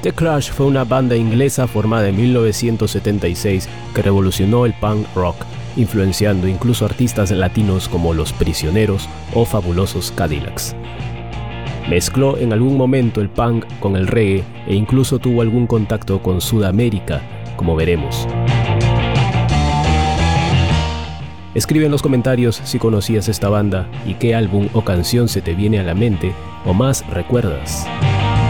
The Clash fue una banda inglesa formada en 1976 que revolucionó el punk rock, influenciando incluso artistas latinos como Los Prisioneros o Fabulosos Cadillacs. Mezcló en algún momento el punk con el reggae e incluso tuvo algún contacto con Sudamérica, como veremos. Escribe en los comentarios si conocías esta banda y qué álbum o canción se te viene a la mente o más recuerdas.